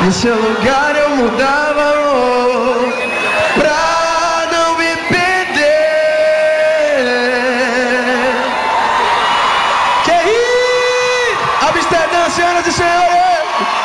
No seu lugar eu mudava, oh, pra não me perder. Que aí, Amsterdã, senhoras e senhores.